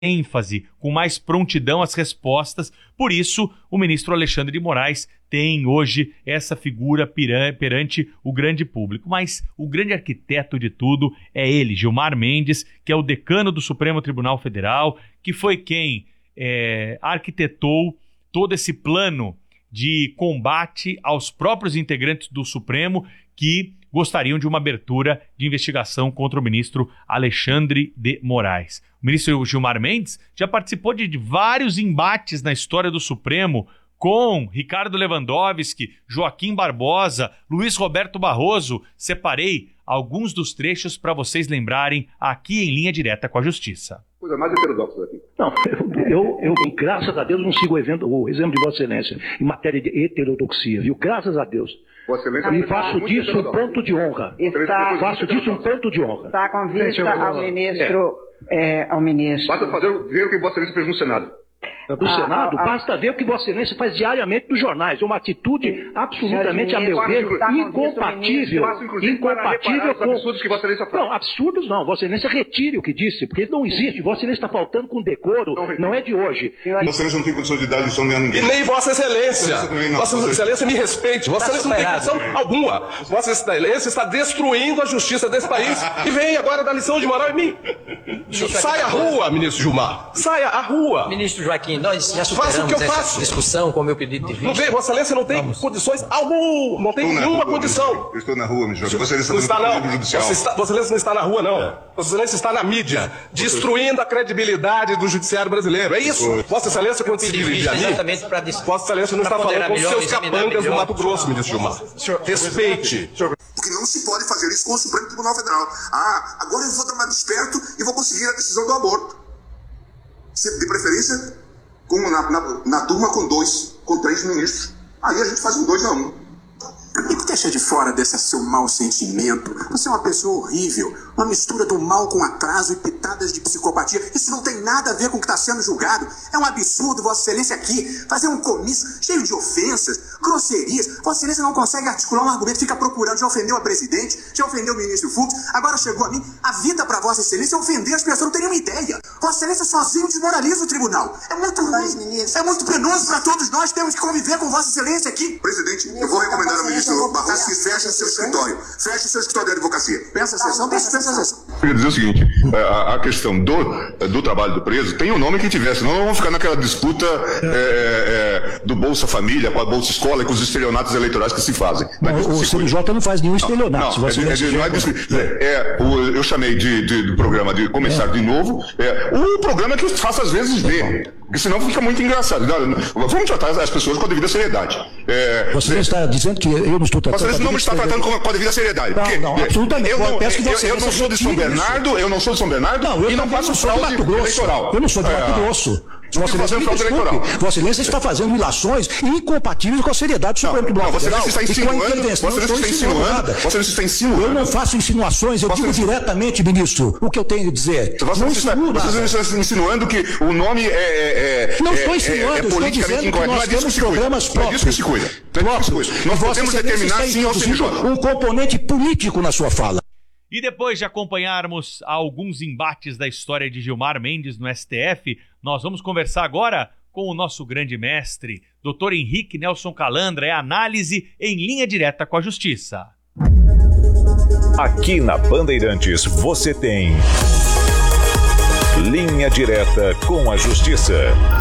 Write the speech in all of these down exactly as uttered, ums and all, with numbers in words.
ênfase, com mais prontidão às respostas. Por isso, o ministro Alexandre de Moraes tem hoje essa figura perante o grande público. Mas o grande arquiteto de tudo é ele, Gilmar Mendes, que é o decano do Supremo Tribunal Federal, que foi quem é, arquitetou todo esse plano de combate aos próprios integrantes do Supremo que gostariam de uma abertura de investigação contra o ministro Alexandre de Moraes. O ministro Gilmar Mendes já participou de vários embates na história do Supremo com Ricardo Lewandowski, Joaquim Barbosa, Luiz Roberto Barroso. Separei alguns dos trechos para vocês lembrarem aqui em Linha Direta com a Justiça. Coisa mais heterodoxa aqui. Não, eu, eu, eu, graças a Deus, não sigo o exemplo, o exemplo de Vossa Excelência em matéria de heterodoxia, viu? Graças a Deus. E faço disso um ponto de honra. Está, faço disso um ponto de honra. Está com vista ao ministro, é. É, ao ministro. Basta fazer, ver o que Vossa Excelência fez no Senado. Do ah, Senado, ah, basta ver o que Vossa Excelência faz diariamente nos jornais. Uma atitude absolutamente, a meu ver, incompatível. Incompatível com... absurdos que Vossa Excelência faz. Não, absurdos não. Vossa Excelência retire o que disse, porque não existe. Vossa Excelência está faltando com decoro, não, não é de hoje. Vossa Excelência não tem condição de dar lição nem a ninguém. E nem Vossa Excelência. Vossa Excelência me respeite. Vossa Excelência não tem lição alguma. Vossa Excelência está destruindo a justiça desse país e vem agora dar lição de moral em mim. Saia à rua, ministro Gilmar. Saia à rua. Ministro Joaquim, nós já superamos essa faço. discussão com o meu pedido de vista. Não vem, Vossa Excelência não tem Vamos. condições alguma, não tem nenhuma rua, condição. Eu estou na rua, ministro. Vossa Excelência não está, não. Você está, Vossa Excelência não está na rua, não. É. Vossa Excelência está na mídia, destruindo a credibilidade do judiciário brasileiro. É isso. Foi. Vossa Excelência, quando se dirige a mim, Vossa Excelência não está falando com os seus capangas do Mato Grosso, ministro Gilmar. Respeite. Porque não se pode fazer isso com o Supremo Tribunal Federal. Ah, agora eu vou dar uma desperto e vou conseguir a decisão do aborto. De preferência, com, na, na, na turma com dois, com três ministros. Aí a gente faz um dois a um. E por que deixa de fora desse seu mau sentimento? Você é uma pessoa horrível, uma mistura do mal com atraso e pitadas de psicopatia. Isso não tem nada a ver com o que está sendo julgado. É um absurdo, Vossa Excelência, aqui fazer um comício cheio de ofensas, grosserias. Vossa Excelência não consegue articular um argumento, fica procurando. Já ofendeu a presidente, já ofendeu o ministro Fux, agora chegou a mim. A vida para Vossa Excelência é ofender as pessoas, não tem nenhuma ideia. Vossa Excelência sozinho desmoraliza o tribunal. É muito ruim, é muito penoso para todos nós. Temos que conviver com Vossa Excelência aqui. Presidente, eu vou recomendar ao ministro Barroso que feche seu escritório. Feche seu escritório de advocacia. Pensa a sessão, pensa a sessão. Eu queria dizer o seguinte, a, a questão do, do trabalho do preso tem o nome que tiver, senão vamos ficar naquela disputa é, é, do Bolsa Família com a Bolsa Escola e com os estelionatos eleitorais que se fazem. Não, o C N J não faz nenhum estelionato. Não, não, é, é, não é, é, é, o, eu chamei de, de, de programa de começar é. de novo, é, o programa que eu faço às vezes ver, porque senão fica muito engraçado. Vamos tratar as pessoas com a devida seriedade. É, você é, está dizendo que eu não estou tratando... Você não me está tratando com, com a devida seriedade. Não, porque, não, absolutamente. Eu não, peço que você eu, eu não sou de São Bernardo, eu não sou de São Bernardo não, e não faço fraude eleitoral. Eu não sou de Mato Grosso. Vossa Excelência, Vossa Excelência está fazendo ilações incompatíveis com a seriedade do Supremo Tribunal Federal. Você está insinuando, você está insinuando, você está insinuando. Eu não faço insinuações, eu digo diretamente, ministro, o que eu tenho a dizer. Você está insinuando que o nome é Não estou insinuando, estou dizendo que nós temos programas próprios. Nós podemos determinar sim ou sim um componente político na sua fala. E depois de acompanharmos alguns embates da história de Gilmar Mendes no S T F, nós vamos conversar agora com o nosso grande mestre, doutor Henrique Nelson Calandra, é análise em linha direta com a Justiça. Aqui na Bandeirantes você tem Linha Direta com a Justiça.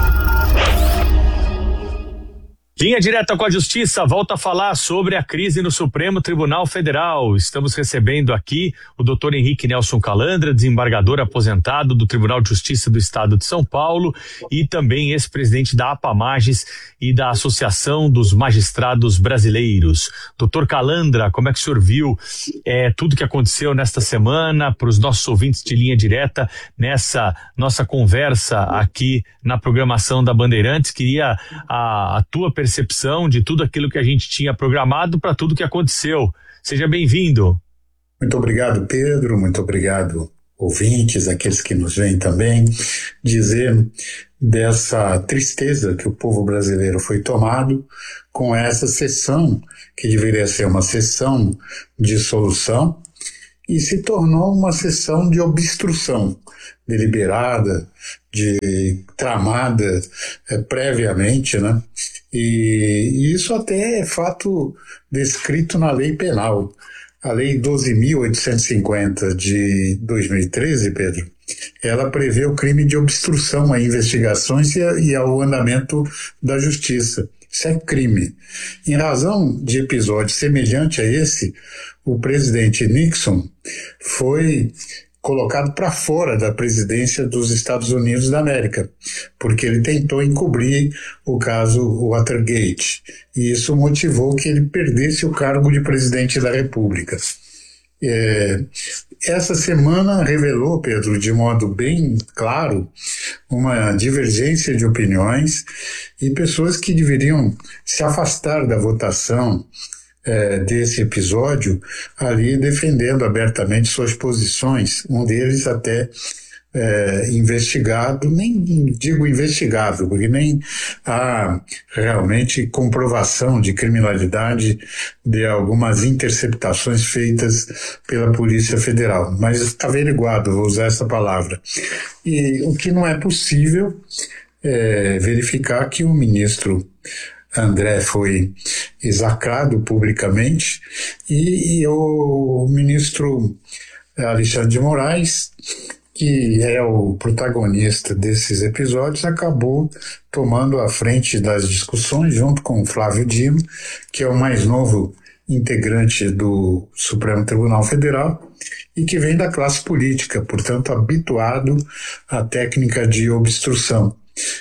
Linha Direta com a Justiça volta a falar sobre a crise no Supremo Tribunal Federal. Estamos recebendo aqui o doutor Henrique Nelson Calandra, desembargador aposentado do Tribunal de Justiça do Estado de São Paulo e também ex-presidente da APAMAGES e da Associação dos Magistrados Brasileiros. Doutor Calandra, como é que o senhor viu é, tudo que aconteceu nesta semana para os nossos ouvintes de Linha Direta nessa nossa conversa aqui na programação da Bandeirantes? Queria a, a tua percepção percepção de tudo aquilo que a gente tinha programado para tudo que aconteceu. Seja bem-vindo. Muito obrigado, Pedro. Muito obrigado, ouvintes, aqueles que nos veem também. Dizer dessa tristeza que o povo brasileiro foi tomado com essa sessão, que deveria ser uma sessão de solução, e se tornou uma sessão de obstrução, deliberada, de tramada é, previamente, né? E, e isso até é fato descrito na lei penal. A lei doze mil oitocentos e cinquenta de dois mil e treze, Pedro, ela prevê o crime de obstrução a investigações e, a, e ao andamento da justiça. Isso é crime. Em razão de episódio semelhante a esse, o presidente Nixon foi colocado para fora da presidência dos Estados Unidos da América, porque ele tentou encobrir o caso Watergate, e isso motivou que ele perdesse o cargo de presidente da República. É, essa semana revelou, Pedro, de modo bem claro, uma divergência de opiniões e pessoas que deveriam se afastar da votação É, desse episódio, ali defendendo abertamente suas posições, um deles até é, investigado, nem digo investigado, porque nem há realmente comprovação de criminalidade de algumas interceptações feitas pela Polícia Federal, mas averiguado, vou usar essa palavra. E o que não é possível é verificar que o ministro André foi execrado publicamente e, e o ministro Alexandre de Moraes, que é o protagonista desses episódios, acabou tomando a frente das discussões junto com o Flávio Dino, que é o mais novo integrante do Supremo Tribunal Federal e que vem da classe política, portanto habituado à técnica de obstrução.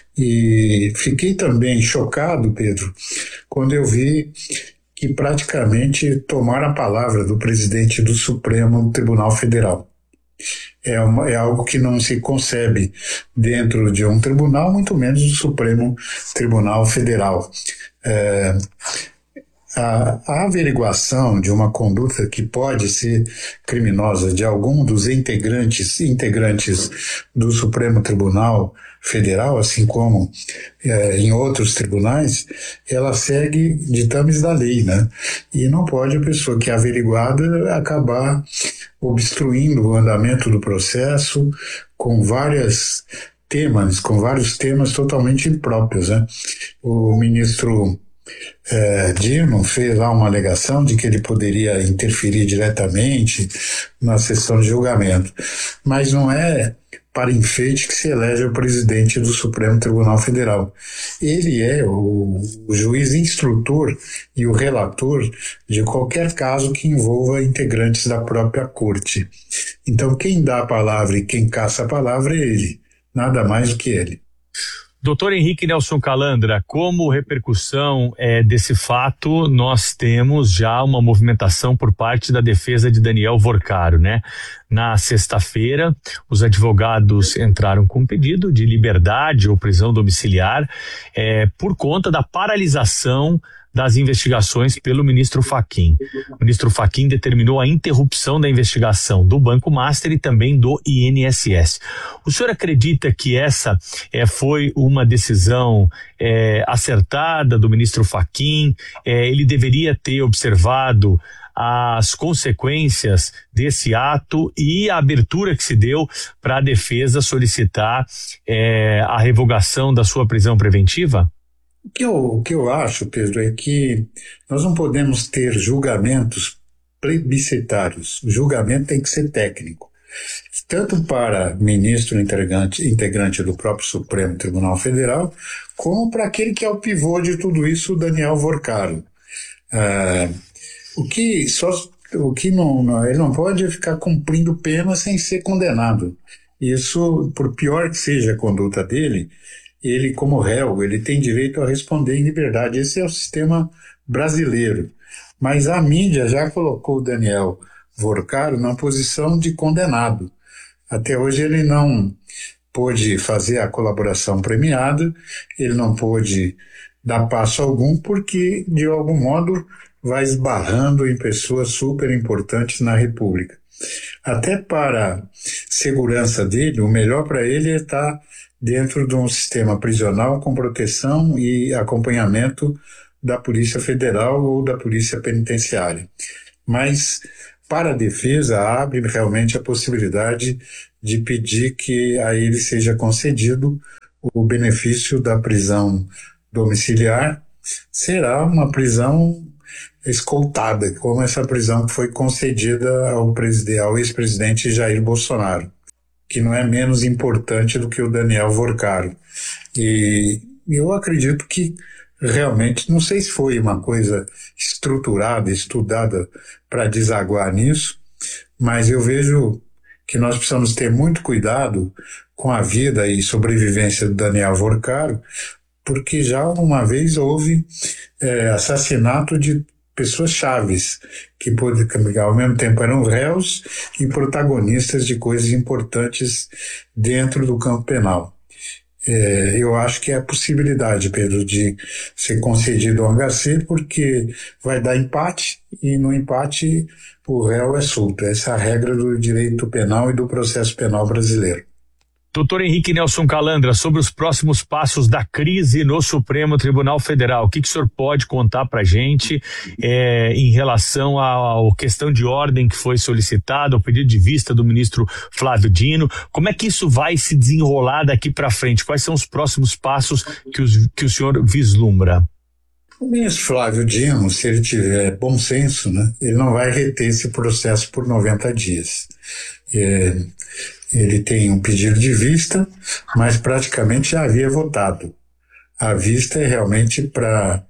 E fiquei também chocado, Pedro, quando eu vi que praticamente tomaram a palavra do presidente do Supremo Tribunal Federal. É, uma, é algo que não se concebe dentro de um tribunal, muito menos do Supremo Tribunal Federal. É, A, a averiguação de uma conduta que pode ser criminosa de algum dos integrantes, integrantes do Supremo Tribunal Federal, assim como é, em outros tribunais, ela segue ditames da lei, né? E não pode a pessoa que é averiguada acabar obstruindo o andamento do processo com várias temas, com vários temas totalmente impróprios, né? O ministro É, Dino fez lá uma alegação de que ele poderia interferir diretamente na sessão de julgamento, mas não é para enfeite que se elege o presidente do Supremo Tribunal Federal. Ele é o, o juiz instrutor e o relator de qualquer caso que envolva integrantes da própria corte. Então quem dá a palavra e quem caça a palavra é ele, nada mais do que ele. Doutor Henrique Nelson Calandra, como repercussão é, desse fato, nós temos já uma movimentação por parte da defesa de Daniel Vorcaro, né? Na sexta-feira, os advogados entraram com um pedido de liberdade ou prisão domiciliar é, por conta da paralisação das investigações pelo ministro Fachin. O ministro Fachin determinou a interrupção da investigação do Banco Master e também do I N S S. O senhor acredita que essa é, foi uma decisão é, acertada do ministro Fachin? É, ele deveria ter observado as consequências desse ato e a abertura que se deu para a defesa solicitar é, a revogação da sua prisão preventiva? O que, eu, o que eu acho, Pedro, é que nós não podemos ter julgamentos plebiscitários. O julgamento tem que ser técnico, tanto para ministro integrante, integrante do próprio Supremo Tribunal Federal, como para aquele que é o pivô de tudo isso, o Daniel Vorcaro. Ah, o que, só, o que não, não, ele não pode ficar cumprindo pena sem ser condenado. Isso, por pior que seja a conduta dele, ele, como réu, ele tem direito a responder em liberdade. Esse é o sistema brasileiro. Mas a mídia já colocou o Daniel Vorcaro na posição de condenado. Até hoje ele não pôde fazer a colaboração premiada, ele não pôde dar passo algum, porque, de algum modo, vai esbarrando em pessoas super importantes na República. Até para a segurança dele, o melhor para ele é estar dentro de um sistema prisional com proteção e acompanhamento da Polícia Federal ou da Polícia Penitenciária. Mas para a defesa, abre realmente a possibilidade de pedir que a ele seja concedido o benefício da prisão domiciliar. Será uma prisão escoltada, como essa prisão que foi concedida ao, ao ex-presidente Jair Bolsonaro, que não é menos importante do que o Daniel Vorcaro. E eu acredito que realmente, não sei se foi uma coisa estruturada, estudada para desaguar nisso, mas eu vejo que nós precisamos ter muito cuidado com a vida e sobrevivência do Daniel Vorcaro, porque já uma vez houve é, assassinato de pessoas chaves, que ao mesmo tempo eram réus e protagonistas de coisas importantes dentro do campo penal. É, eu acho que é a possibilidade, Pedro, de ser concedido ao H C, porque vai dar empate, e no empate o réu é solto. Essa é a regra do direito penal e do processo penal brasileiro. Doutor Henrique Nelson Calandra, sobre os próximos passos da crise no Supremo Tribunal Federal, o que, que o senhor pode contar para a gente é, em relação à questão de ordem que foi solicitada, ao pedido de vista do ministro Flávio Dino? Como é que isso vai se desenrolar daqui para frente? Quais são os próximos passos que, os, que o senhor vislumbra? O ministro Flávio Dino, se ele tiver bom senso, né, ele não vai reter esse processo por noventa dias. É, ele tem um pedido de vista, mas praticamente já havia votado. A vista é realmente para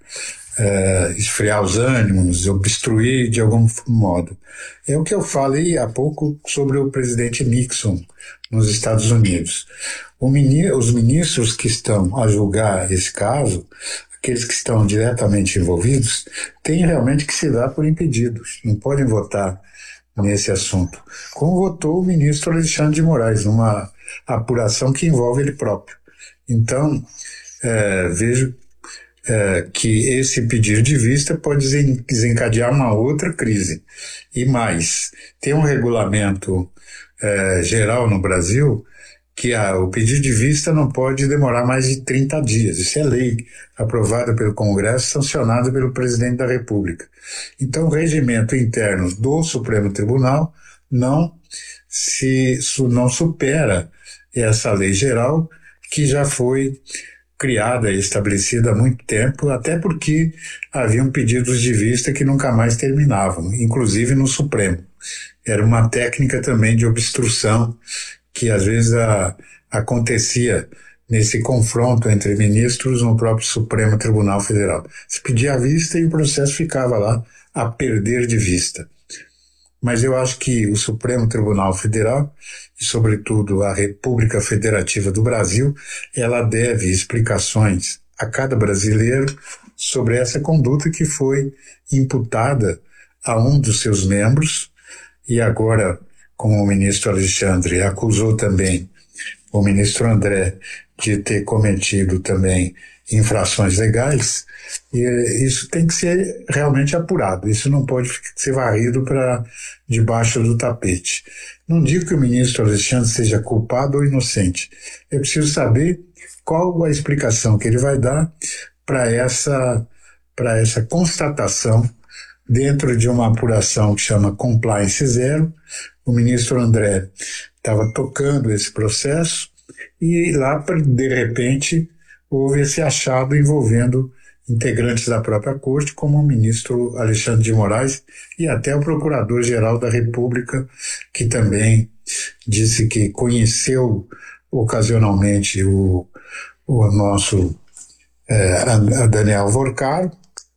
é, esfriar os ânimos, obstruir de algum modo. É o que eu falei há pouco sobre o presidente Nixon nos Estados Unidos. O mini, os ministros que estão a julgar esse caso, aqueles que estão diretamente envolvidos, têm realmente que se dar por impedidos, não podem votar nesse assunto, como votou o ministro Alexandre de Moraes, numa apuração que envolve ele próprio. Então, é, vejo é, que esse pedido de vista pode desencadear uma outra crise. E mais, tem um regulamento é, geral no Brasil que a, o pedido de vista não pode demorar mais de trinta dias. Isso é lei aprovada pelo Congresso, sancionada pelo presidente da República. Então, o regimento interno do Supremo Tribunal não, se, não supera essa lei geral que já foi criada e estabelecida há muito tempo, até porque haviam pedidos de vista que nunca mais terminavam, inclusive no Supremo. Era uma técnica também de obstrução que às vezes a, acontecia nesse confronto entre ministros no próprio Supremo Tribunal Federal. Se pedia a vista e o processo ficava lá a perder de vista. Mas eu acho que o Supremo Tribunal Federal, e sobretudo a República Federativa do Brasil, ela deve explicações a cada brasileiro sobre essa conduta que foi imputada a um dos seus membros, e agora, como o ministro Alexandre acusou também o ministro André de ter cometido também infrações legais, e isso tem que ser realmente apurado, isso não pode ser varrido para debaixo do tapete. Não digo que o ministro Alexandre seja culpado ou inocente, eu preciso saber qual a explicação que ele vai dar para essa, para essa constatação dentro de uma apuração que chama Compliance Zero. O ministro André estava tocando esse processo e lá, de repente, houve esse achado envolvendo integrantes da própria corte, como o ministro Alexandre de Moraes e até o procurador-geral da República, que também disse que conheceu ocasionalmente o, o nosso é, a Daniel Vorcaro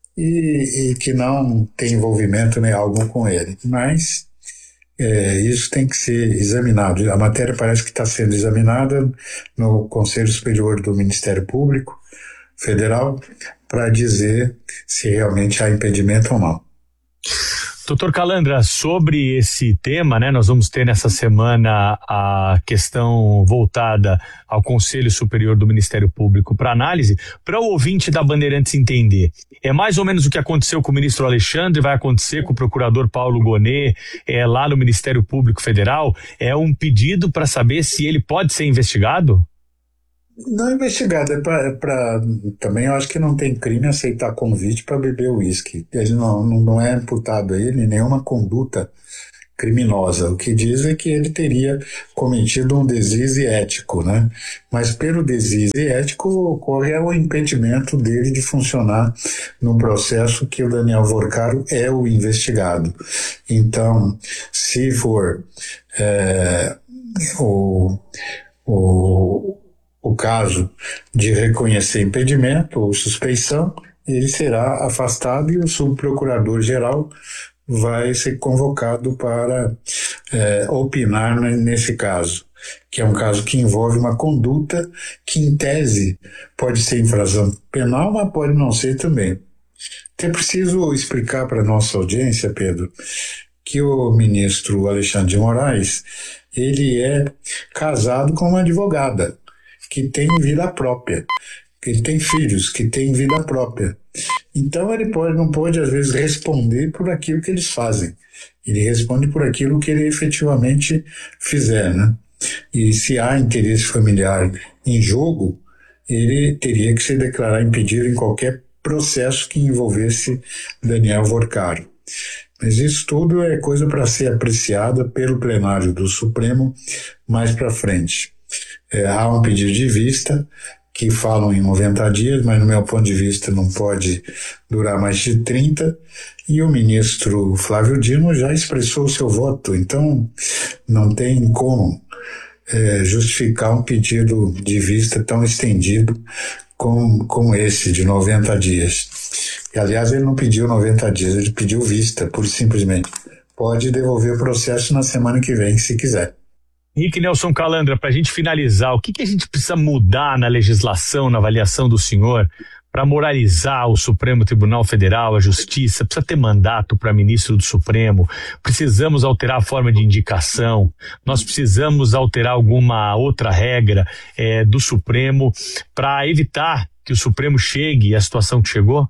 e, e que não tem envolvimento nem algum com ele. Mas É, isso tem que ser examinado. A matéria parece que está sendo examinada no Conselho Superior do Ministério Público Federal para dizer se realmente há impedimento ou não. Doutor Calandra, sobre esse tema, né, nós vamos ter nessa semana a questão voltada ao Conselho Superior do Ministério Público para análise. Para o ouvinte da Bandeirantes entender, é mais ou menos o que aconteceu com o ministro Alexandre, vai acontecer com o procurador Paulo Gonet, é, lá no Ministério Público Federal? É um pedido para saber se ele pode ser investigado? Não investigado, é para. Também eu acho que não tem crime aceitar convite para beber uísque. Ele não, não, não é imputado a ele nenhuma conduta criminosa. O que diz é que ele teria cometido um deslize ético, né? Mas pelo deslize ético ocorre o impedimento dele de funcionar no processo que o Daniel Vorcaro é o investigado. Então, se for é, o, o, o caso de reconhecer impedimento ou suspeição, ele será afastado e o subprocurador-geral vai ser convocado para é, opinar nesse caso, que é um caso que envolve uma conduta que, em tese, pode ser infração penal, mas pode não ser também. Então, é preciso explicar para a nossa audiência, Pedro, que o ministro Alexandre de Moraes, ele é casado com uma advogada que tem vida própria, que ele tem filhos, que tem vida própria. Então ele pode, não pode, às vezes, responder por aquilo que eles fazem. Ele responde por aquilo que ele efetivamente fizer, né? E se há interesse familiar em jogo, ele teria que se declarar impedido em qualquer processo que envolvesse Daniel Vorcaro. Mas isso tudo é coisa para ser apreciada pelo plenário do Supremo mais para frente. É, há um pedido de vista que falam em noventa dias, mas no meu ponto de vista não pode durar mais de trinta, e o ministro Flávio Dino já expressou o seu voto, então não tem como é, justificar um pedido de vista tão estendido como, como esse, de noventa dias. E, aliás, ele não pediu noventa dias, ele pediu vista, pura e simplesmente. Pode devolver o processo na semana que vem, se quiser. Henrique Nelson Calandra, para a gente finalizar, o que, que a gente precisa mudar na legislação, na avaliação do senhor, para moralizar o Supremo Tribunal Federal, a Justiça? Precisa ter mandato para ministro do Supremo? Precisamos alterar a forma de indicação? Nós precisamos alterar alguma outra regra é, do Supremo para evitar que o Supremo chegue à situação que chegou?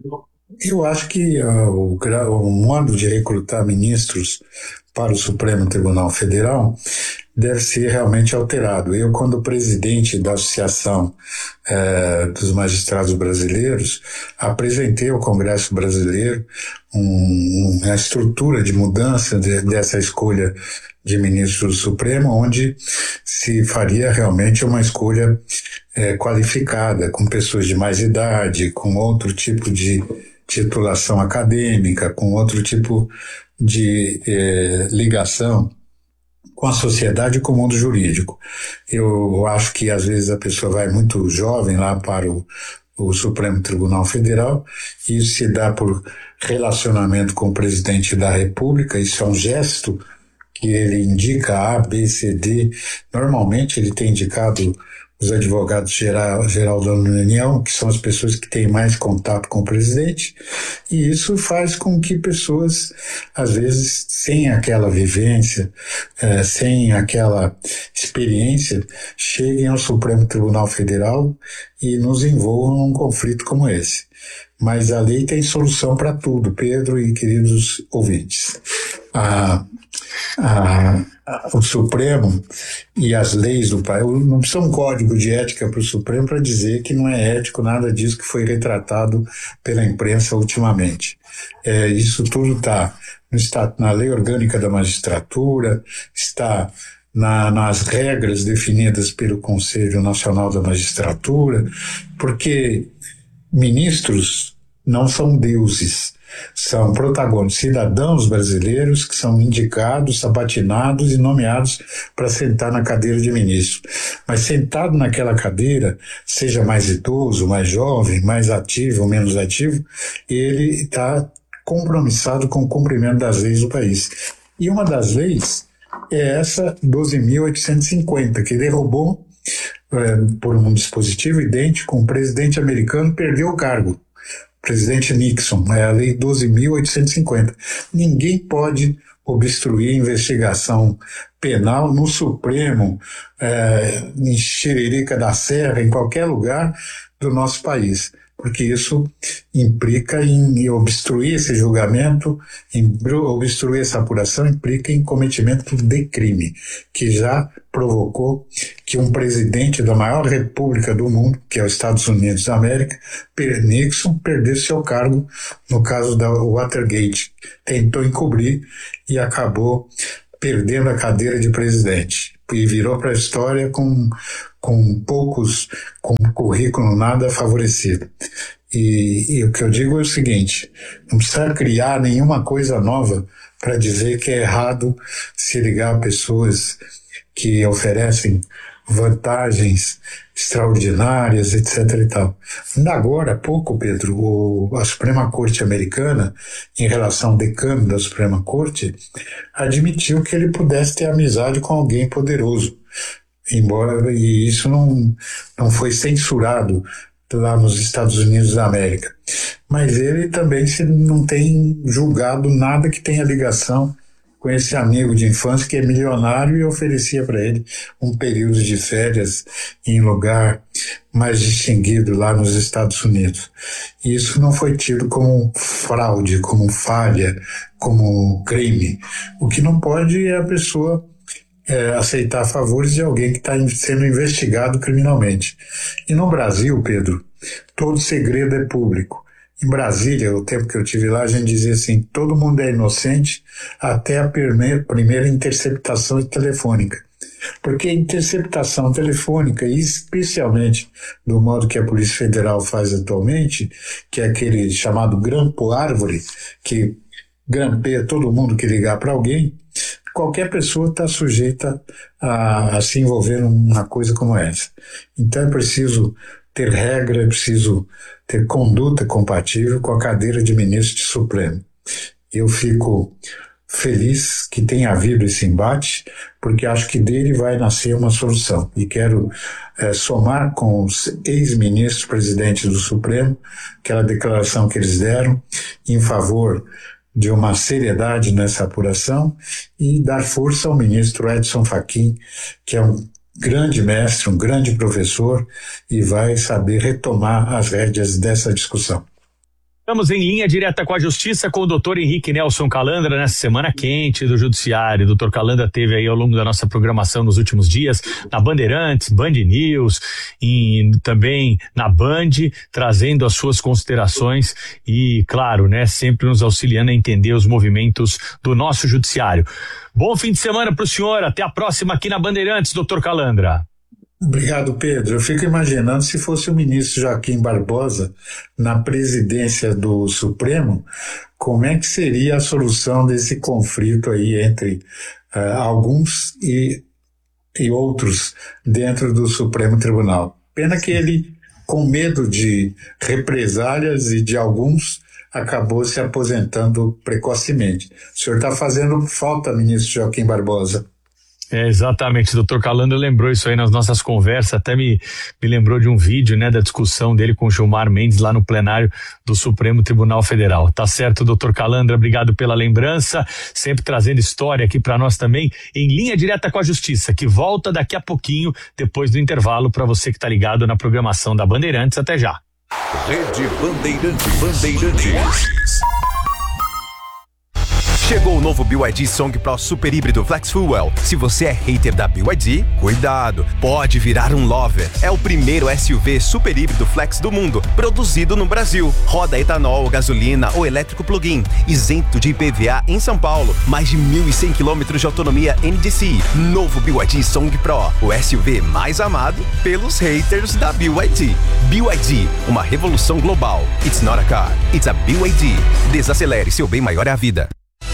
Eu acho que uh, o, o modo de recrutar ministros para o Supremo Tribunal Federal deve ser realmente alterado. Eu, quando presidente da Associação eh, dos Magistrados Brasileiros, apresentei ao Congresso Brasileiro um, uma estrutura de mudança de, dessa escolha de ministro do Supremo, onde se faria realmente uma escolha eh, qualificada, com pessoas de mais idade, com outro tipo de titulação acadêmica, com outro tipo de eh, ligação com a sociedade e com o mundo jurídico. Eu acho que às vezes a pessoa vai muito jovem lá para o, o Supremo Tribunal Federal, e isso se dá por relacionamento com o presidente da República, isso é um gesto que ele indica A, B, C, D. Normalmente ele tem indicado os advogados geral, geral da União, que são as pessoas que têm mais contato com o presidente, e isso faz com que pessoas, às vezes, sem aquela vivência, eh, sem aquela experiência, cheguem ao Supremo Tribunal Federal e nos envolvam num conflito como esse. Mas a lei tem solução para tudo, Pedro e queridos ouvintes. A, a, a, o Supremo e as leis do país, não precisa um código de ética para o Supremo para dizer que não é ético nada disso que foi retratado pela imprensa ultimamente. É, isso tudo está está na Lei Orgânica da Magistratura, está na, nas regras definidas pelo Conselho Nacional da Magistratura, porque ministros não são deuses, são protagonistas, cidadãos brasileiros que são indicados, sabatinados e nomeados para sentar na cadeira de ministro. Mas sentado naquela cadeira, seja mais idoso, mais jovem, mais ativo ou menos ativo, ele está compromissado com o cumprimento das leis do país. E uma das leis é essa doze mil oitocentos e cinquenta, que derrubou É, por um dispositivo idêntico, um presidente americano perdeu o cargo, presidente Nixon, é a lei doze mil oitocentos e cinquenta. Ninguém pode obstruir a investigação penal no Supremo, é, em Xiririca da Serra, em qualquer lugar do nosso país, porque isso implica em obstruir esse julgamento, em obstruir essa apuração, implica em cometimento de crime, que já provocou que um presidente da maior república do mundo, que é os Estados Unidos da América, Nixon, perdesse seu cargo no caso da Watergate. Tentou encobrir e acabou perdendo a cadeira de presidente. E virou para a história com, com poucos, com currículo nada favorecido. E, e o que eu digo é o seguinte, não precisa criar nenhuma coisa nova para dizer que é errado se ligar a pessoas que oferecem vantagens extraordinárias, etc e tal. Ainda agora, há pouco, Pedro, o, a Suprema Corte americana, em relação ao decano da Suprema Corte, admitiu que ele pudesse ter amizade com alguém poderoso, embora e isso não, não foi censurado lá nos Estados Unidos da América. Mas ele também se, não tem julgado nada que tenha ligação com esse amigo de infância que é milionário e oferecia para ele um período de férias em lugar mais distinguido lá nos Estados Unidos. E isso não foi tido como fraude, como falha, como crime. O que não pode é a pessoa é, aceitar favores de alguém que está sendo investigado criminalmente. E no Brasil, Pedro, todo segredo é público. Em Brasília, o tempo que eu tive lá, a gente dizia assim, todo mundo é inocente até a primeira, primeira interceptação telefônica. Porque a interceptação telefônica, e especialmente do modo que a Polícia Federal faz atualmente, que é aquele chamado grampo-árvore, que grampeia todo mundo que ligar para alguém, qualquer pessoa está sujeita a, a se envolver numa coisa como essa. Então é preciso ter regra, é preciso ter conduta compatível com a cadeira de ministro de Supremo. Eu fico feliz que tenha havido esse embate, porque acho que dele vai nascer uma solução. E quero é, somar com os ex-ministros presidentes do Supremo, aquela declaração que eles deram em favor de uma seriedade nessa apuração e dar força ao ministro Edson Fachin, que é um grande mestre, um grande professor e vai saber retomar as rédeas dessa discussão. Estamos em linha direta com a Justiça com o doutor Henrique Nelson Calandra nessa semana quente do Judiciário. O doutor Calandra teve aí ao longo da nossa programação nos últimos dias na Bandeirantes, Band News e também na Band, trazendo as suas considerações e, claro, né, sempre nos auxiliando a entender os movimentos do nosso Judiciário. Bom fim de semana para o senhor, até a próxima aqui na Bandeirantes, doutor Calandra. Obrigado, Pedro. Eu fico imaginando se fosse o ministro Joaquim Barbosa na presidência do Supremo, como é que seria a solução desse conflito aí entre uh, alguns e, e outros dentro do Supremo Tribunal. Pena que ele, com medo de represálias e de alguns, acabou se aposentando precocemente. O senhor está fazendo falta, ministro Joaquim Barbosa. É, exatamente, o doutor Calandra lembrou isso aí nas nossas conversas, até me, me lembrou de um vídeo, né, da discussão dele com o Gilmar Mendes lá no plenário do Supremo Tribunal Federal. Tá certo, doutor Calandra, obrigado pela lembrança, sempre trazendo história aqui para nós também, em linha direta com a Justiça, que volta daqui a pouquinho, depois do intervalo, para você que tá ligado na programação da Bandeirantes. Até já. Rede Bandeirantes. Bandeirantes. Chegou o novo B Y D Song Pro Super Híbrido Flex Fuel. Se você é hater da B Y D, cuidado, pode virar um lover. É o primeiro S U V super híbrido flex do mundo, produzido no Brasil. Roda etanol, gasolina ou elétrico plug-in, isento de I P V A em São Paulo. Mais de mil e cem quilômetros de autonomia N D C. Novo B Y D Song Pro, o S U V mais amado pelos haters da B Y D. B Y D, uma revolução global. It's not a car, it's a B Y D. Desacelere, seu bem maior é a vida.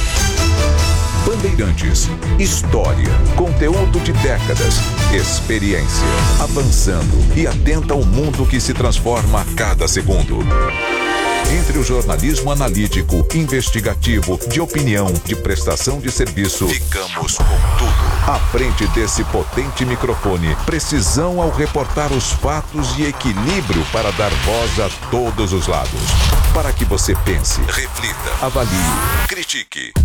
Bandeirantes, história, conteúdo de décadas, experiência, avançando e atenta ao mundo que se transforma a cada segundo. Entre o jornalismo analítico, investigativo, de opinião, de prestação de serviço, ficamos com tudo. À frente desse potente microfone, precisão ao reportar os fatos e equilíbrio para dar voz a todos os lados. Para que você pense, reflita, avalie, critique.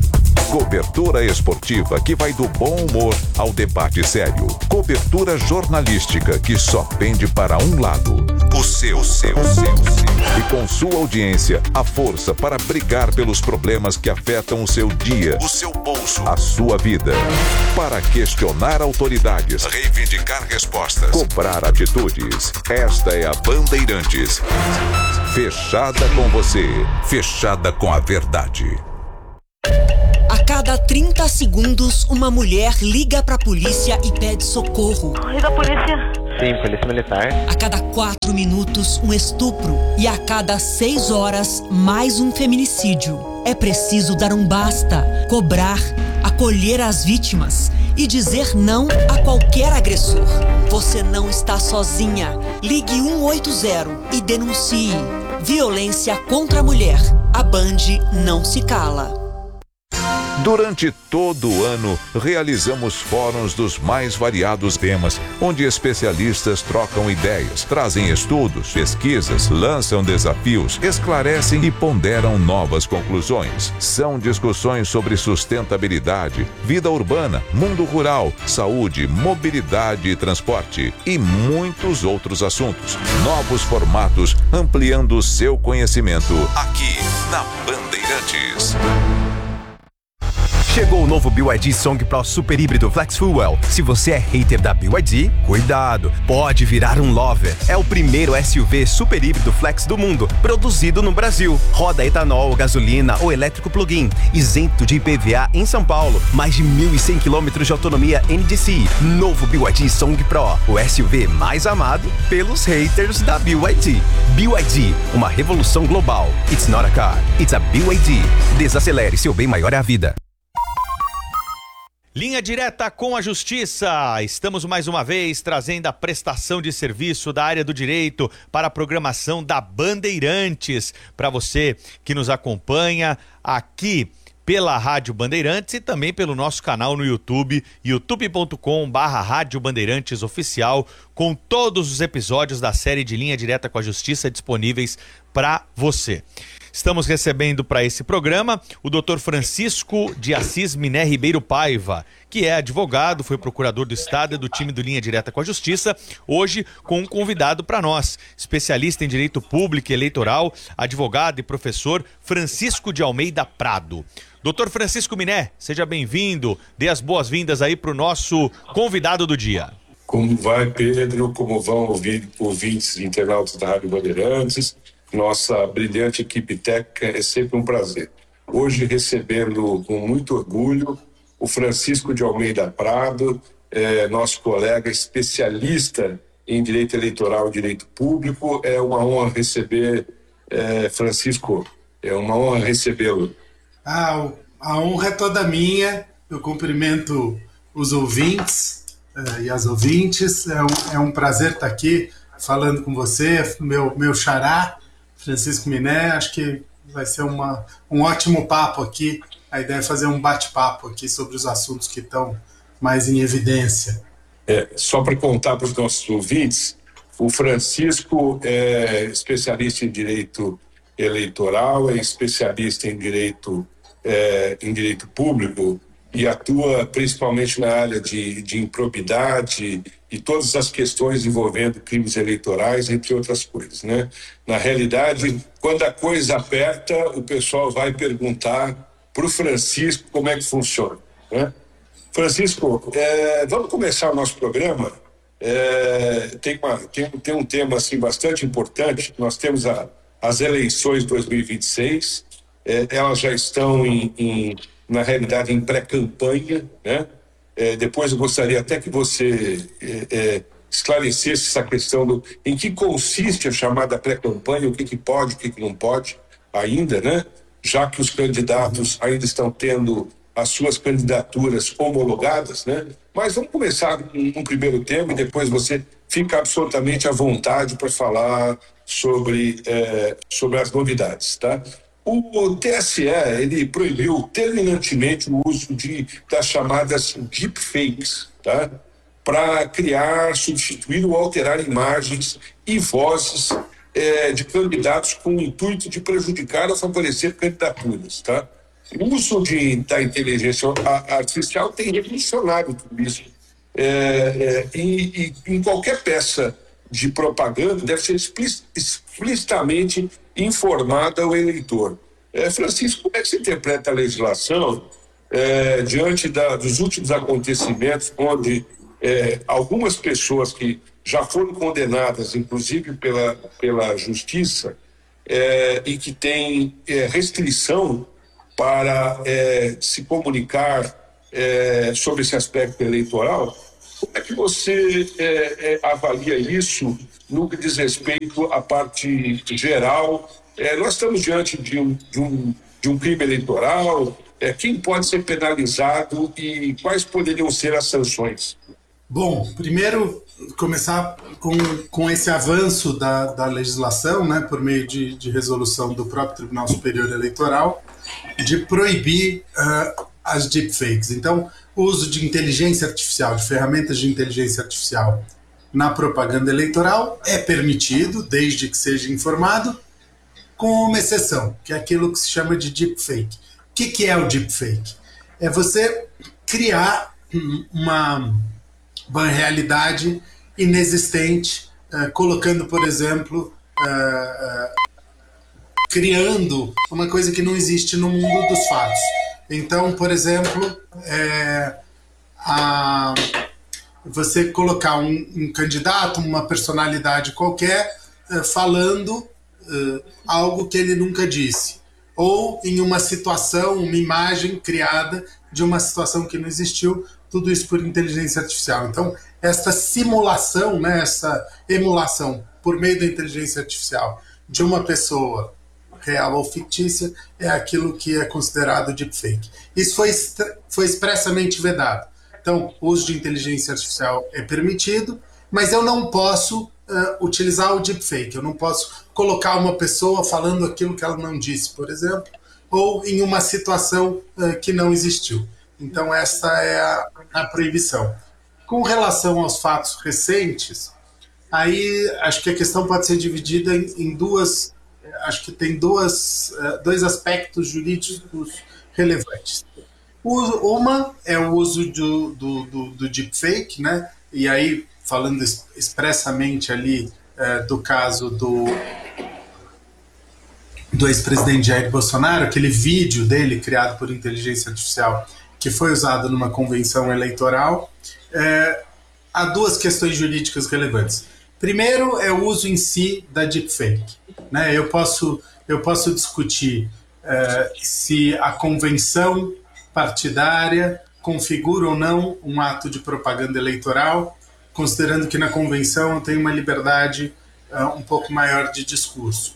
Cobertura esportiva que vai do bom humor ao debate sério. Cobertura jornalística que só pende para um lado. O seu, seu, seu, seu. E com sua audiência, a força para brigar pelos problemas que afetam o seu dia, o seu bolso, a sua vida. Para questionar autoridades, reivindicar respostas, cobrar atitudes. Esta é a Bandeirantes. Fechada com você, fechada com a verdade. A cada trinta segundos, uma mulher liga pra polícia e pede socorro. Liga a polícia. Sim, polícia militar. A cada quatro minutos, um estupro. E a cada seis horas, mais um feminicídio. É preciso dar um basta, cobrar, acolher as vítimas e dizer não a qualquer agressor. Você não está sozinha. Ligue um oito zero e denuncie. Violência contra a mulher. A Band não se cala. Durante todo o ano, realizamos fóruns dos mais variados temas, onde especialistas trocam ideias, trazem estudos, pesquisas, lançam desafios, esclarecem e ponderam novas conclusões. São discussões sobre sustentabilidade, vida urbana, mundo rural, saúde, mobilidade e transporte e muitos outros assuntos. Novos formatos ampliando o seu conhecimento aqui na Bandeirantes. Chegou o novo B Y D Song Pro Super Híbrido Flex Fuel. Se você é hater da B Y D, cuidado, pode virar um lover. É o primeiro S U V super híbrido flex do mundo, produzido no Brasil. Roda etanol, gasolina ou elétrico plug-in, isento de I P V A em São Paulo. Mais de mil e cem quilômetros de autonomia N D C I. Novo B Y D Song Pro, o S U V mais amado pelos haters da B Y D. B Y D, uma revolução global. It's not a car, it's a B Y D. Desacelere, seu bem maior é a vida. Linha direta com a Justiça. Estamos mais uma vez trazendo a prestação de serviço da área do direito para a programação da Bandeirantes. Para você que nos acompanha aqui pela Rádio Bandeirantes e também pelo nosso canal no YouTube, youtube ponto com barra Rádio Bandeirantes Oficial, com todos os episódios da série de Linha Direta com a Justiça disponíveis para você. Estamos recebendo para esse programa o doutor Francisco de Assis Miné Ribeiro Paiva, que é advogado, foi procurador do Estado e do time do Linha Direta com a Justiça, hoje com um convidado para nós, especialista em Direito Público e Eleitoral, advogado e professor Francisco de Almeida Prado. doutor Francisco Miné, seja bem-vindo, dê as boas-vindas aí para o nosso convidado do dia. Como vai, Pedro? Como vão ouvir ouvintes internautas da Rádio Bandeirantes? Nossa brilhante equipe técnica, é sempre um prazer. Hoje recebendo com muito orgulho o Francisco de Almeida Prado, é, nosso colega especialista em direito eleitoral e direito público. É uma honra receber, é, Francisco, é uma honra recebê-lo. Ah, a honra é toda minha. Eu cumprimento os ouvintes uh, e as ouvintes. É um, é um prazer estar aqui falando com você, meu, meu xará, Francisco Miné. Acho que vai ser uma, um ótimo papo aqui. A ideia é fazer um bate-papo aqui sobre os assuntos que estão mais em evidência. É, só para contar para os nossos ouvintes, o Francisco é especialista em direito eleitoral, é especialista em direito, é, em direito público e atua principalmente na área de, de improbidade e todas as questões envolvendo crimes eleitorais, entre outras coisas, né? Na realidade, quando a coisa aperta, o pessoal vai perguntar para o Francisco como é que funciona, né? Francisco, é, vamos começar o nosso programa. É, tem, uma, tem, tem um tema assim, bastante importante. Nós temos a, as eleições de dois mil e vinte e seis, é, elas já estão, em, em, na realidade, em pré-campanha, né? É, depois eu gostaria até que você é, é, esclarecesse essa questão do em que consiste a chamada pré-campanha, o que, que pode, o que, que não pode ainda, né? Já que os candidatos ainda estão tendo as suas candidaturas homologadas, né? Mas vamos começar com um primeiro tema e depois você fica absolutamente à vontade para falar sobre, é, sobre as novidades, tá? O T S E, ele proibiu terminantemente o uso de, das chamadas deepfakes, tá? Para criar, substituir ou alterar imagens e vozes é, de candidatos com o intuito de prejudicar ou favorecer candidaturas, tá? O uso de, da inteligência artificial tem revolucionado tudo isso. É, é, e, e em qualquer peça de propaganda deve ser explicitamente informada ao eleitor. É, Francisco, como é que se interpreta a legislação é, diante da, dos últimos acontecimentos, onde é, algumas pessoas que já foram condenadas, inclusive pela, pela justiça, é, e que têm é, restrição para é, se comunicar é, sobre esse aspecto eleitoral? Como é que você é, é, avalia isso no que diz respeito à parte geral? É, nós estamos diante de um, de um, de um crime eleitoral. É, quem pode ser penalizado e quais poderiam ser as sanções? Bom, primeiro começar com, com esse avanço da, da legislação, né, por meio de, de resolução do próprio Tribunal Superior Eleitoral, de proibir uh, as deepfakes. Então, o uso de inteligência artificial, de ferramentas de inteligência artificial na propaganda eleitoral é permitido, desde que seja informado, com uma exceção, que é aquilo que se chama de deepfake. O que, que é o deepfake? É você criar uma, uma realidade inexistente, uh, colocando, por exemplo, uh, uh, criando uma coisa que não existe no mundo dos fatos. Então, por exemplo, é, a, você colocar um, um candidato, uma personalidade qualquer, é, falando é, algo que ele nunca disse. Ou em uma situação, uma imagem criada de uma situação que não existiu, tudo isso por inteligência artificial. Então, essa simulação, né, essa emulação por meio da inteligência artificial de uma pessoa real ou fictícia, é aquilo que é considerado deepfake. Isso foi, foi expressamente vedado. Então, o uso de inteligência artificial é permitido, mas eu não posso uh, utilizar o deepfake. Eu não posso colocar uma pessoa falando aquilo que ela não disse, por exemplo, ou em uma situação uh, que não existiu. Então, essa é a, a proibição. Com relação aos fatos recentes, aí acho que a questão pode ser dividida em, em duas... Acho que tem duas, dois aspectos jurídicos relevantes. Uma é o uso do, do, do, do deepfake, né? E aí, falando expressamente ali é, do caso do, do ex-presidente Jair Bolsonaro, aquele vídeo dele criado por inteligência artificial que foi usado numa convenção eleitoral, é, há duas questões jurídicas relevantes. Primeiro é o uso em si da deepfake. Né? Eu posso, eu posso discutir uh, se a convenção partidária configura ou não um ato de propaganda eleitoral, considerando que na convenção eu tenho uma liberdade uh, um pouco maior de discurso.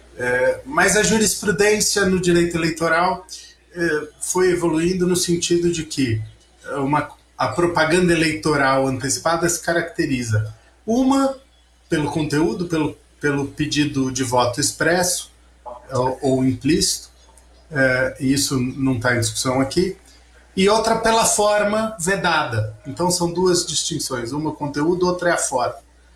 Uh, mas a jurisprudência no direito eleitoral uh, foi evoluindo no sentido de que uma, a propaganda eleitoral antecipada se caracteriza, uma, pelo conteúdo, pelo, pelo pedido de voto expresso ou, ou implícito, é, e isso não está em discussão aqui, e outra pela forma vedada. Então são duas distinções, uma conteúdo, outra é a forma.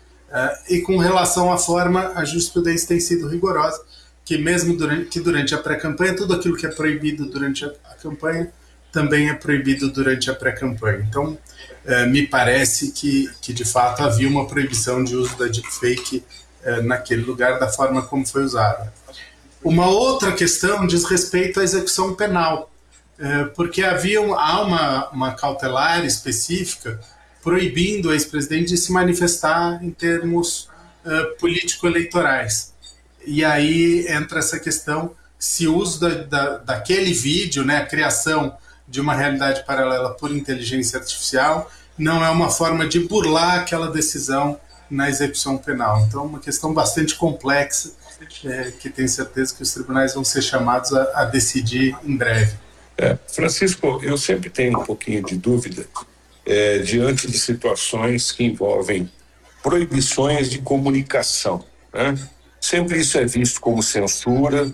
É, e com relação à forma, a jurisprudência tem sido rigorosa, que mesmo durante, que durante a pré-campanha, tudo aquilo que é proibido durante a, a campanha também é proibido durante a pré-campanha. Então, é, me parece que, que, de fato, havia uma proibição de uso da deepfake é, naquele lugar, da forma como foi usada. Uma outra questão diz respeito à execução penal, é, porque havia, há uma, uma cautelar específica proibindo o ex-presidente de se manifestar em termos é, político-eleitorais. E aí entra essa questão, se o uso da, da, daquele vídeo, né, a criação de uma realidade paralela por inteligência artificial, não é uma forma de burlar aquela decisão na execução penal. Então, uma questão bastante complexa, é, que tenho certeza que os tribunais vão ser chamados a, a decidir em breve. É, Francisco, eu sempre tenho um pouquinho de dúvida é, diante de situações que envolvem proibições de comunicação, né? Sempre isso é visto como censura,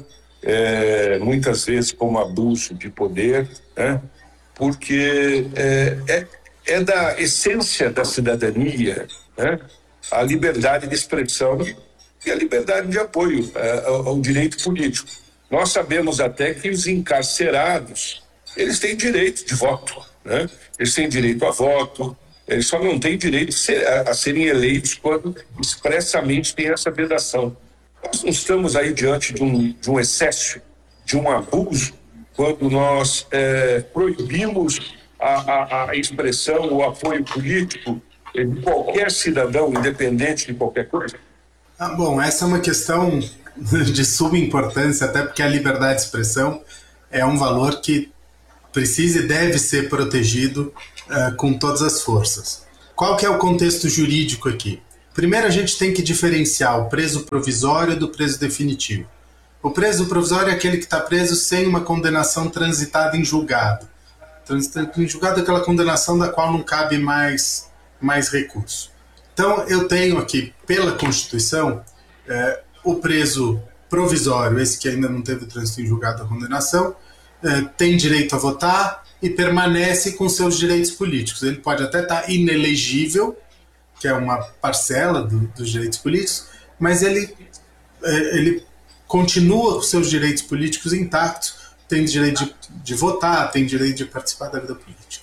É, muitas vezes como abuso de poder, né? Porque é, é, é da essência da cidadania, né? A liberdade de expressão e a liberdade de apoio é, ao, ao direito político. Nós sabemos até que os encarcerados, eles têm direito de voto, né? Eles têm direito a voto, eles só não têm direito a serem eleitos quando expressamente tem essa vedação. Nós não estamos aí diante de um, de um excesso, de um abuso, quando nós é, proibimos a, a, a expressão, o apoio político de qualquer cidadão, independente de qualquer coisa? Ah, bom, essa é uma questão de suma importância, até porque a liberdade de expressão é um valor que precisa e deve ser protegido uh, com todas as forças. Qual que é o contexto jurídico aqui? Primeiro, a gente tem que diferenciar o preso provisório do preso definitivo. O preso provisório é aquele que está preso sem uma condenação transitada em julgado. Transitada em julgado é aquela condenação da qual não cabe mais, mais recurso. Então, eu tenho aqui, pela Constituição, eh, o preso provisório, esse que ainda não teve trânsito em julgado da condenação, eh, tem direito a votar e permanece com seus direitos políticos. Ele pode até estar inelegível, que é uma parcela do, dos direitos políticos, mas ele, eh, ele continua com seus direitos políticos intactos, tem direito de, de votar, tem direito de participar da vida política.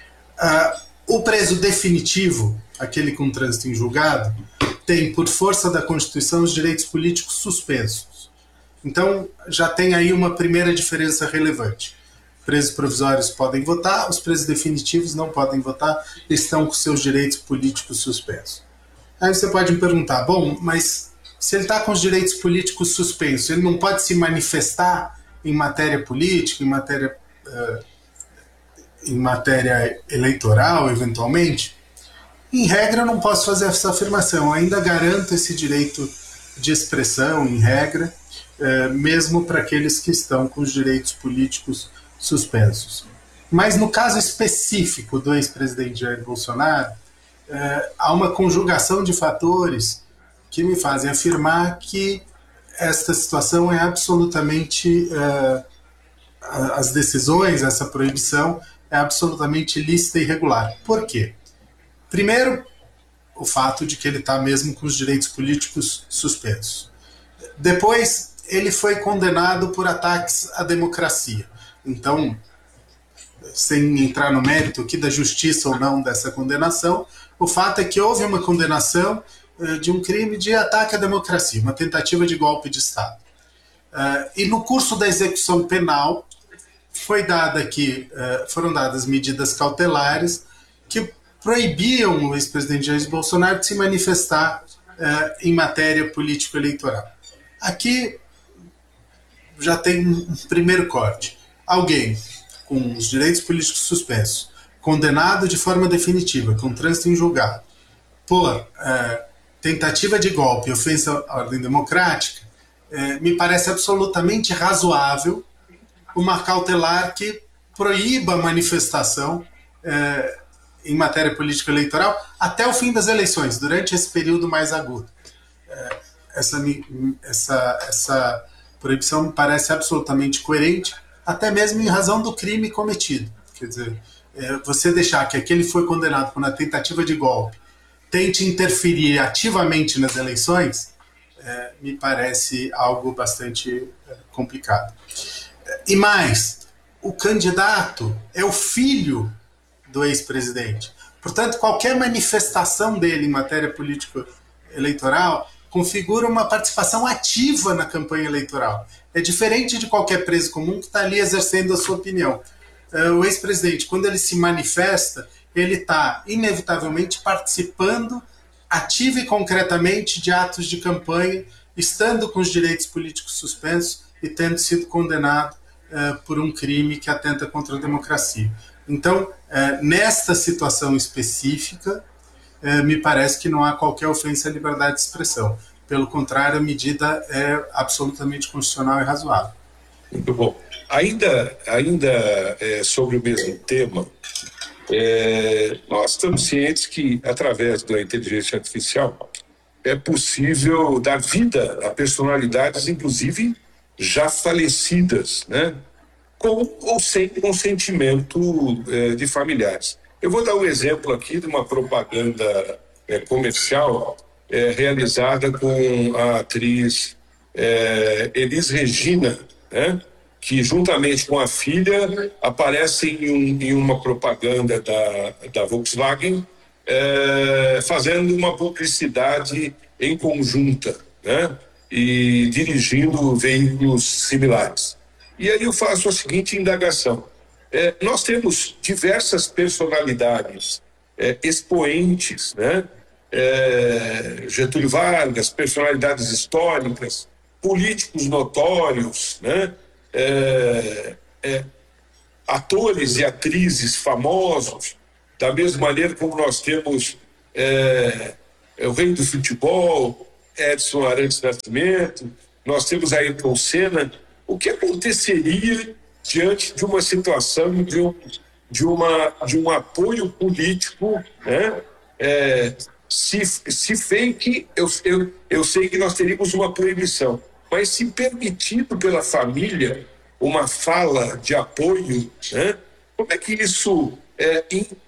Uh, o preso definitivo, aquele com trânsito em julgado, tem, por força da Constituição, os direitos políticos suspensos. Então, já tem aí uma primeira diferença relevante. Presos provisórios podem votar, os presos definitivos não podem votar, estão com seus direitos políticos suspensos. Aí você pode me perguntar, bom, mas se ele está com os direitos políticos suspensos, ele não pode se manifestar em matéria política, em matéria, uh, em matéria eleitoral, eventualmente? Em regra, eu não posso fazer essa afirmação. Eu ainda garanto esse direito de expressão, em regra, uh, mesmo para aqueles que estão com os direitos políticos suspensos. Mas no caso específico do ex-presidente Jair Bolsonaro, uh, há uma conjugação de fatores que me fazem afirmar que esta situação é absolutamente, uh, as decisões, essa proibição é absolutamente lícita e irregular. Por quê? Primeiro, o fato de que ele está mesmo com os direitos políticos suspensos. Depois, ele foi condenado por ataques à democracia. Então, sem entrar no mérito aqui da justiça ou não dessa condenação, o fato é que houve uma condenação de um crime de ataque à democracia, uma tentativa de golpe de Estado. Uh, e no curso da execução penal foi dada aqui, uh, foram dadas medidas cautelares que proibiam o ex-presidente Jair Bolsonaro de se manifestar uh, em matéria político-eleitoral. Aqui já tem um primeiro corte. Alguém com os direitos políticos suspensos, condenado de forma definitiva, com trânsito em julgado, por uh, tentativa de golpe e ofensa à ordem democrática, eh, me parece absolutamente razoável uma cautelar que proíba a manifestação eh, em matéria política eleitoral até o fim das eleições, durante esse período mais agudo. Eh, essa, essa, essa proibição me parece absolutamente coerente, até mesmo em razão do crime cometido. Quer dizer, eh, você deixar que aquele foi condenado por uma tentativa de golpe tente interferir ativamente nas eleições, é, me parece algo bastante é, complicado. E mais, o candidato é o filho do ex-presidente. Portanto, qualquer manifestação dele em matéria político-eleitoral configura uma participação ativa na campanha eleitoral. É diferente de qualquer preso comum que está ali exercendo a sua opinião. É, o ex-presidente, quando ele se manifesta, ele está, inevitavelmente, participando ativa e concretamente de atos de campanha, estando com os direitos políticos suspensos e tendo sido condenado uh, por um crime que atenta contra a democracia. Então, uh, nesta situação específica, uh, me parece que não há qualquer ofensa à liberdade de expressão. Pelo contrário, a medida é absolutamente constitucional e razoável. Muito bom. Ainda, ainda é, sobre o mesmo tema, É, nós estamos cientes que, através da inteligência artificial, é possível dar vida a personalidades, inclusive, já falecidas, né? Com ou sem consentimento é, de familiares. Eu vou dar um exemplo aqui de uma propaganda é, comercial é, realizada com a atriz é, Elis Regina, né, que juntamente com a filha aparecem em, um, em uma propaganda da, da Volkswagen, é, fazendo uma publicidade em conjunta, né, e dirigindo veículos similares. E aí eu faço a seguinte indagação. É, nós temos diversas personalidades, é, expoentes, né, é, Getúlio Vargas, personalidades históricas, políticos notórios, né, é, é, atores e atrizes famosos, da mesma maneira como nós temos é, o rei do futebol, Edson Arantes Nascimento, nós temos Ayrton Senna. O que aconteceria diante de uma situação de um, de uma, de um apoio político, né? É, se, se fake, eu, eu, eu sei que nós teríamos uma proibição, mas se permitido pela família uma fala de apoio, né? Como é que isso, é,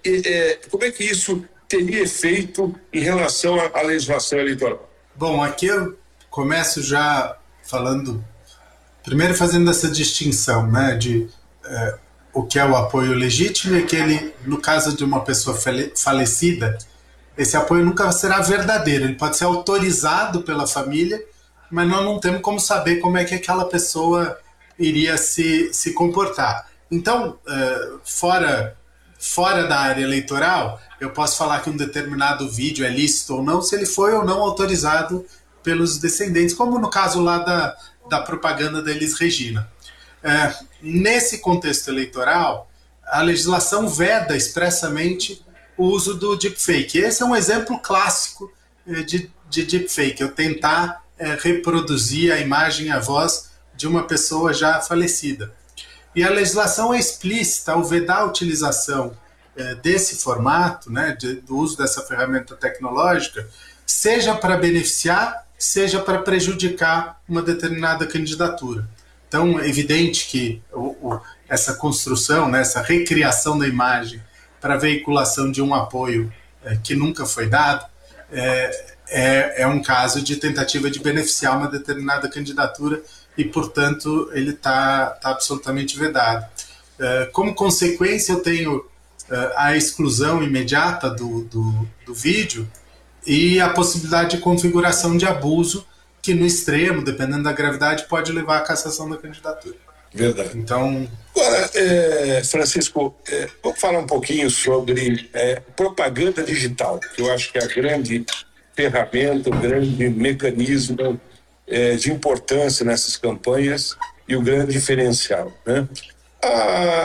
é, como é que isso teria efeito em relação à, à legislação eleitoral? Bom, aqui eu começo já falando, primeiro fazendo essa distinção, né, de é, o que é o apoio legítimo e aquele, no caso de uma pessoa fale, falecida, esse apoio nunca será verdadeiro, ele pode ser autorizado pela família, mas nós não temos como saber como é que aquela pessoa iria se, se comportar. Então, uh, fora, fora da área eleitoral, eu posso falar que um determinado vídeo é lícito ou não, se ele foi ou não autorizado pelos descendentes, como no caso lá da, da propaganda da Elis Regina. Uh, nesse contexto eleitoral, a legislação veda expressamente o uso do deepfake. Esse é um exemplo clássico uh, de, de deepfake, eu tentar uh, reproduzir a imagem e a voz de uma pessoa já falecida. E a legislação é explícita ao vedar a utilização eh, desse formato, né, de, do uso dessa ferramenta tecnológica, seja para beneficiar, seja para prejudicar uma determinada candidatura. Então, é evidente que o, o, essa construção, né, essa recriação da imagem para veiculação de um apoio eh, que nunca foi dado, é, é, é um caso de tentativa de beneficiar uma determinada candidatura e, portanto, ele está tá absolutamente vedado. Uh, como consequência, eu tenho uh, a exclusão imediata do, do, do vídeo e a possibilidade de configuração de abuso, que no extremo, dependendo da gravidade, pode levar à cassação da candidatura. Verdade. Então... Agora, é, Francisco, é, vamos falar um pouquinho sobre é, propaganda digital, que eu acho que é a grande ferramenta, o grande mecanismo É, de importância nessas campanhas e o grande diferencial, né? A,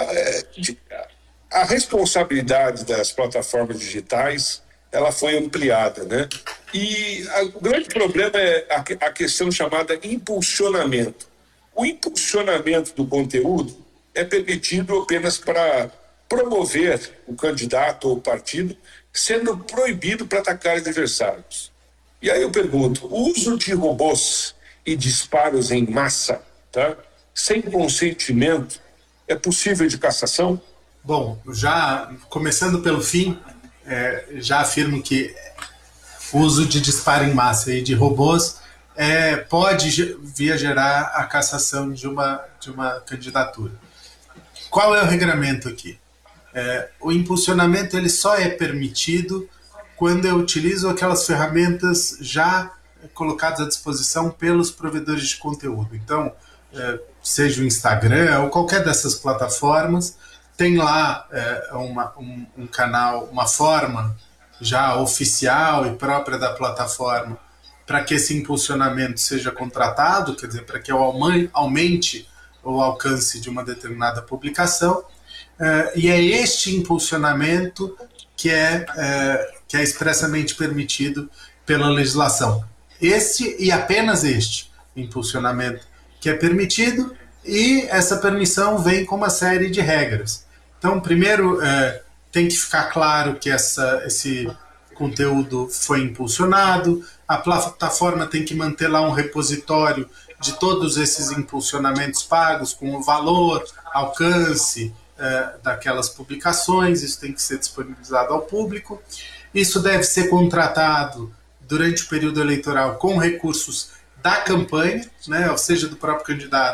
a responsabilidade das plataformas digitais, ela foi ampliada, né? E a, o grande problema é a, a questão chamada impulsionamento. O impulsionamento do conteúdo é permitido apenas para promover o candidato ou o partido, sendo proibido para atacar adversários. E aí eu pergunto, o uso de robôs e disparos em massa, tá, sem consentimento, é possível de cassação? Bom, já começando pelo fim, é, já afirmo que o uso de disparo em massa e de robôs é, pode vir a gerar a cassação de uma, de uma candidatura. Qual é o regramento aqui? É, o impulsionamento ele só é permitido quando eu utilizo aquelas ferramentas já colocadas à disposição pelos provedores de conteúdo. Então, seja o Instagram ou qualquer dessas plataformas, tem lá uma, um, um canal, uma forma já oficial e própria da plataforma para que esse impulsionamento seja contratado, quer dizer, para que eu aumente o alcance de uma determinada publicação, e é este impulsionamento que é, é, que é expressamente permitido pela legislação. Este e apenas este impulsionamento que é permitido, e essa permissão vem com uma série de regras. Então, primeiro, é, tem que ficar claro que essa, esse conteúdo foi impulsionado, a plataforma tem que manter lá um repositório de todos esses impulsionamentos pagos, com o valor, alcance, Uh, daquelas publicações, isso tem que ser disponibilizado ao público. Isso deve ser contratado durante o período eleitoral com recursos da campanha, né, ou seja, do próprio candidato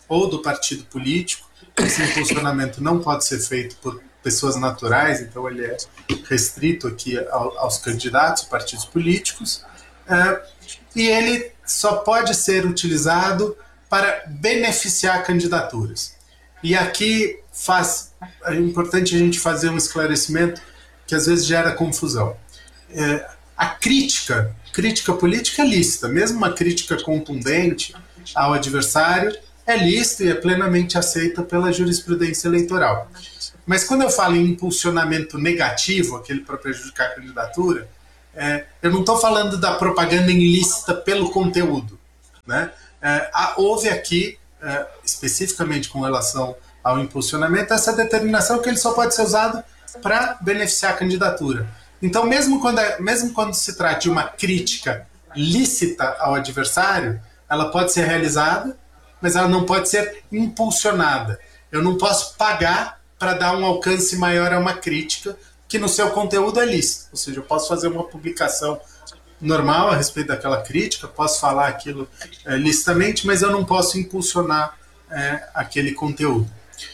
ou do partido político. Esse impulsionamento não pode ser feito por pessoas naturais, então ele é restrito aqui ao, aos candidatos, partidos políticos, é, e ele só pode ser utilizado para beneficiar candidaturas. E aqui faz, é importante a gente fazer um esclarecimento que às vezes gera confusão. É, a crítica, crítica política é lícita, mesmo uma crítica contundente ao adversário é lícita e é plenamente aceita pela jurisprudência eleitoral. Mas quando eu falo em impulsionamento negativo, aquele para prejudicar a candidatura, é, eu não estou falando da propaganda ilícita pelo conteúdo, né? É, há, houve aqui, é, especificamente com relação ao impulsionamento, essa determinação que ele só pode ser usado para beneficiar a candidatura. Então, mesmo quando, é, mesmo quando se trata de uma crítica lícita ao adversário, ela pode ser realizada, mas ela não pode ser impulsionada. Eu não posso pagar para dar um alcance maior a uma crítica que no seu conteúdo é lícito. Ou seja, eu posso fazer uma publicação normal a respeito daquela crítica, posso falar aquilo é, licitamente, mas eu não posso impulsionar é, aquele conteúdo.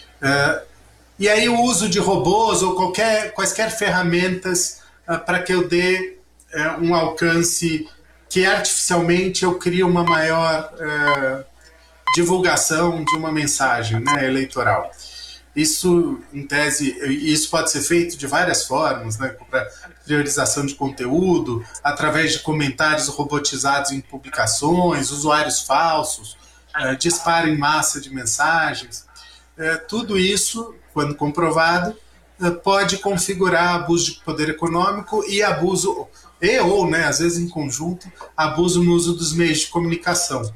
É, e aí o uso de robôs ou qualquer, quaisquer ferramentas é, para que eu dê é, um alcance que artificialmente eu crie uma maior é, divulgação de uma mensagem, né, eleitoral. Isso, em tese, isso pode ser feito de várias formas, né, para priorização de conteúdo, através de comentários robotizados em publicações, usuários falsos, é, disparo em massa de mensagens. É, tudo isso, quando comprovado, é, pode configurar abuso de poder econômico e abuso, e ou, né, às vezes em conjunto, abuso no uso dos meios de comunicação,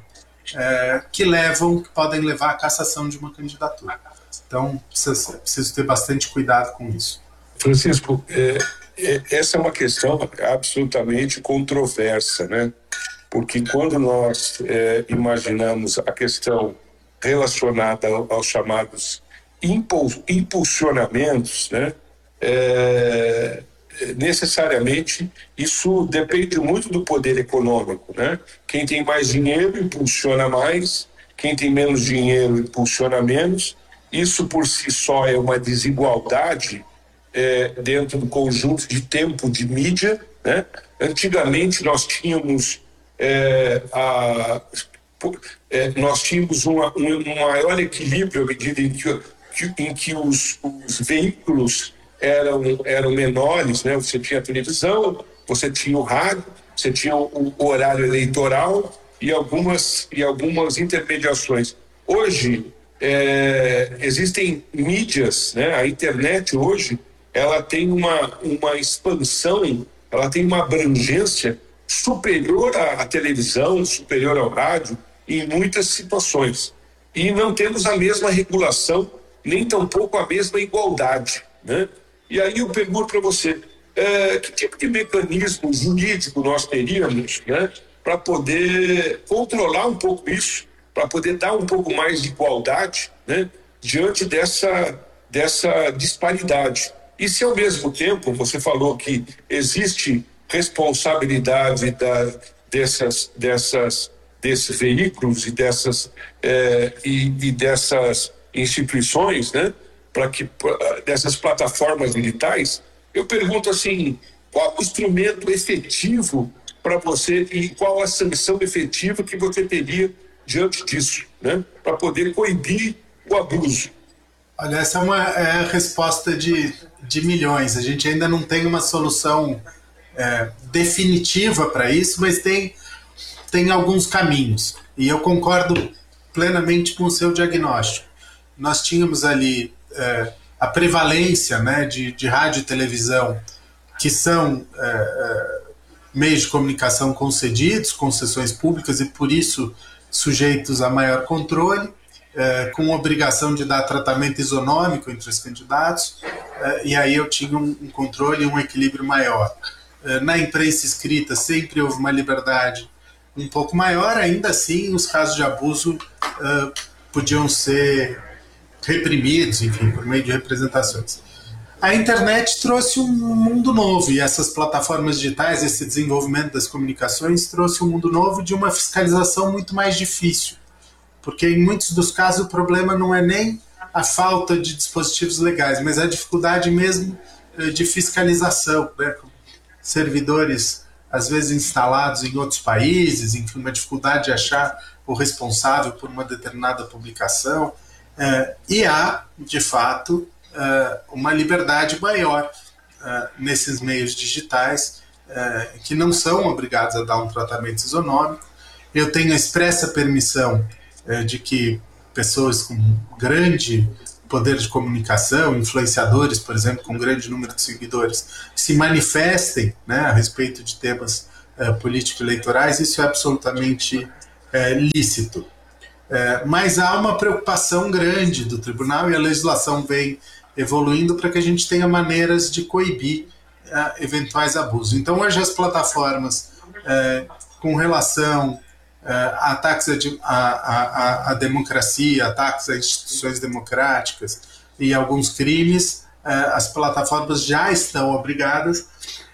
é, que levam, que podem levar à cassação de uma candidatura. Então, preciso, preciso ter bastante cuidado com isso. Francisco, é, é, essa é uma questão absolutamente controversa, né? Porque quando nós é, imaginamos a questão relacionada aos chamados impul, impulsionamentos, né? É, necessariamente isso depende muito do poder econômico, né? Quem tem mais dinheiro impulsiona mais, quem tem menos dinheiro impulsiona menos. Isso por si só é uma desigualdade é, dentro do conjunto de tempo de mídia, né? Antigamente nós tínhamos é, a, é, nós tínhamos uma, um, um maior equilíbrio à medida em que, que, em que os, os veículos eram, eram menores, né? Você tinha a televisão, você tinha o rádio, você tinha o, o horário eleitoral e algumas, e algumas intermediações. Hoje, É, existem mídias, né? A internet hoje ela tem uma, uma expansão, ela tem uma abrangência superior à, à televisão, superior ao rádio, em muitas situações. E não temos a mesma regulação, nem tampouco a mesma igualdade, né? E aí eu pergunto para você, é, que tipo de mecanismo jurídico nós teríamos, né, para poder controlar um pouco isso, para poder dar um pouco mais de igualdade, né, diante dessa, dessa disparidade. E se ao mesmo tempo você falou que existe responsabilidade da, dessas, dessas, desses veículos e dessas, é, e, e dessas instituições, né, para que, dessas plataformas digitais, eu pergunto assim, qual o instrumento efetivo para você e qual a sanção efetiva que você teria diante disso, né, para poder coibir o abuso? Olha, essa é uma é a resposta de, de milhões. A gente ainda não tem uma solução é, definitiva para isso, mas tem, tem alguns caminhos. E eu concordo plenamente com o seu diagnóstico. Nós tínhamos ali é, a prevalência, né, de, de rádio e televisão, que são é, é, meios de comunicação concedidos, concessões públicas, e por isso sujeitos a maior controle, eh, com obrigação de dar tratamento isonômico entre os candidatos, eh, e aí eu tinha um, um controle e um equilíbrio maior. Eh, na imprensa escrita sempre houve uma liberdade um pouco maior, ainda assim os casos de abuso eh, podiam ser reprimidos, enfim, por meio de representações. A internet trouxe um mundo novo, e essas plataformas digitais, esse desenvolvimento das comunicações trouxe um mundo novo de uma fiscalização muito mais difícil. porque em muitos dos casos o problema não é nem a falta de dispositivos legais, mas a dificuldade mesmo de fiscalização, né? Servidores às vezes instalados em outros países, enfim, uma dificuldade de achar o responsável por uma determinada publicação, é, e há, de fato, é, uma liberdade maior é, nesses meios digitais, é, que não são obrigados a dar um tratamento isonômico. Eu tenho a expressa permissão é, de que pessoas com grande poder de comunicação, influenciadores, por exemplo, com grande número de seguidores, se manifestem, né, a respeito de temas uh, político-eleitorais. Isso é absolutamente uh, lícito. Uh, mas há uma preocupação grande do tribunal, e a legislação vem evoluindo para que a gente tenha maneiras de coibir uh, eventuais abusos. Então, hoje as plataformas, uh, com relação Uh, ataques à a, a, a democracia, ataques a instituições democráticas e alguns crimes, uh, as plataformas já estão obrigadas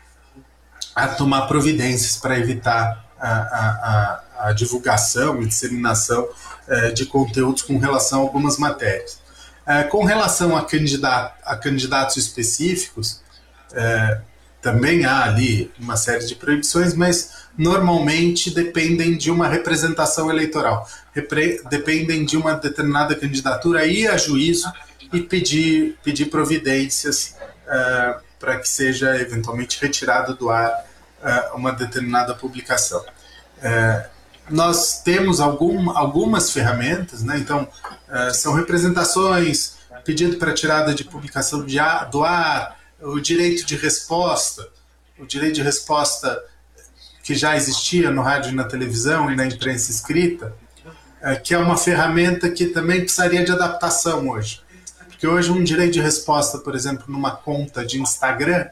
a tomar providências para evitar a, a, a, a divulgação e disseminação uh, de conteúdos com relação a algumas matérias. Uh, com relação a, candidato, a candidatos específicos, uh, também há ali uma série de proibições, mas normalmente dependem de uma representação eleitoral, Repre- dependem de uma determinada candidatura, ir a juízo e pedir, pedir providências uh, para que seja eventualmente retirado do ar uh, uma determinada publicação. Uh, nós temos algum, algumas ferramentas, né? Então, uh, são representações, pedido para tirada de publicação de ar, do ar, o direito de resposta, o direito de resposta que já existia no rádio e na televisão e na imprensa escrita, é, que é uma ferramenta que também precisaria de adaptação hoje. Porque hoje um direito de resposta, por exemplo, numa conta de Instagram,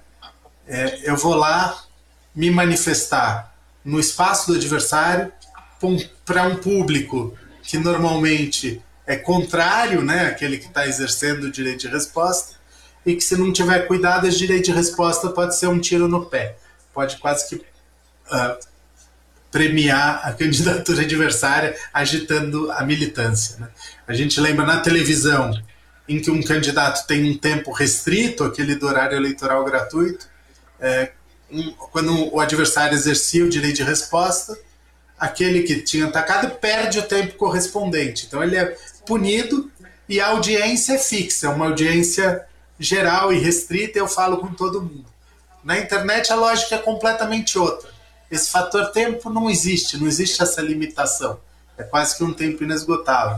é, eu vou lá me manifestar no espaço do adversário para um público que normalmente é contrário, né, àquele que está exercendo o direito de resposta, e que, se não tiver cuidado, esse direito de resposta pode ser um tiro no pé, pode quase que uh, premiar a candidatura adversária agitando a militância, né? A gente lembra na televisão, em que um candidato tem um tempo restrito, aquele do horário eleitoral gratuito, é, um, quando o adversário exercia o direito de resposta, aquele que tinha atacado perde o tempo correspondente. Então ele é punido e a audiência é fixa, é uma audiência geral e restrita, eu falo com todo mundo. Na internet a lógica é completamente outra. Esse fator tempo não existe, não existe essa limitação. É quase que um tempo inesgotável.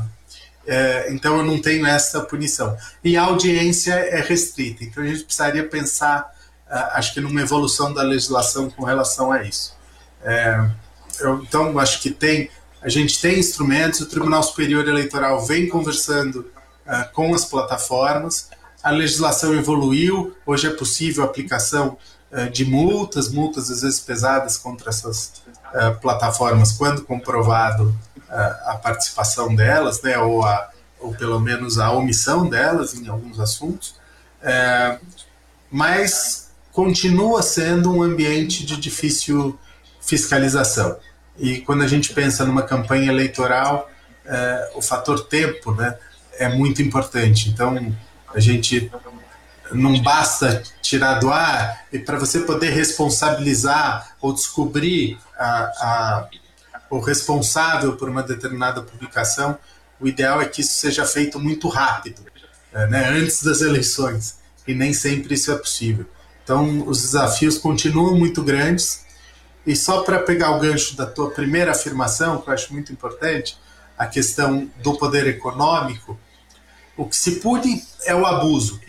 É, então eu não tenho essa punição. E a audiência é restrita. Então a gente precisaria pensar, uh, acho que numa evolução da legislação com relação a isso. É, eu, então acho que tem, a gente tem instrumentos, o Tribunal Superior Eleitoral vem conversando uh, com as plataformas, a legislação evoluiu, hoje é possível a aplicação uh, de multas, multas às vezes pesadas contra essas uh, plataformas, quando comprovado uh, a participação delas, né, ou, a, ou pelo menos a omissão delas em alguns assuntos, uh, mas continua sendo um ambiente de difícil fiscalização. E quando a gente pensa numa campanha eleitoral, uh, o fator tempo, né, é muito importante. Então, a gente não basta tirar do ar, e para você poder responsabilizar ou descobrir a, a, o responsável por uma determinada publicação, o ideal é que isso seja feito muito rápido, né, antes das eleições, e nem sempre isso é possível. Então, os desafios continuam muito grandes, e só para pegar o gancho da tua primeira afirmação, que eu acho muito importante, a questão do poder econômico, o que se pune é o abuso.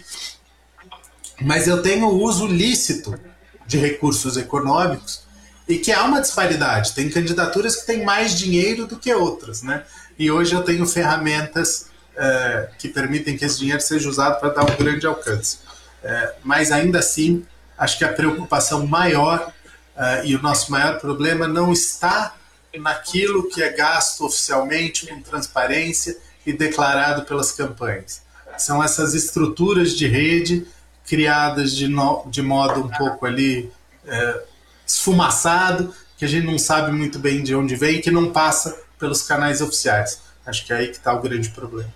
Mas eu tenho o uso lícito de recursos econômicos e que há uma disparidade. Tem candidaturas que têm mais dinheiro do que outras, né? E hoje eu tenho ferramentas uh, que permitem que esse dinheiro seja usado para dar um grande alcance. Uh, mas ainda assim, acho que a preocupação maior uh, e o nosso maior problema não está naquilo que é gasto oficialmente, com transparência e declarado pelas campanhas. São essas estruturas de rede criadas de, no, de modo um pouco ali é, esfumaçado, que a gente não sabe muito bem de onde vem e que não passa pelos canais oficiais. Acho que é aí que está o grande problema.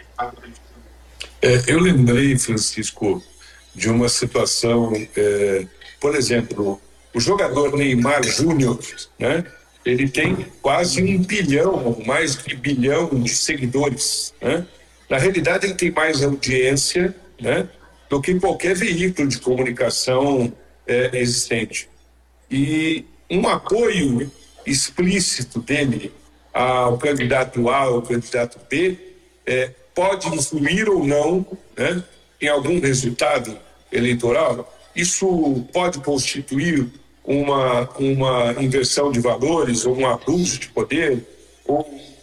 É, eu lembrei, Francisco, de uma situação, é, por exemplo, o jogador Neymar Júnior, né? Ele tem quase um bilhão, mais de bilhão de seguidores, né? Na realidade, ele tem mais audiência, né, do que qualquer veículo de comunicação é, existente. E um apoio explícito dele ao candidato A ou ao candidato B é, pode influir ou não, né, em algum resultado eleitoral. Isso pode constituir uma, uma inversão de valores ou um abuso de poder, ou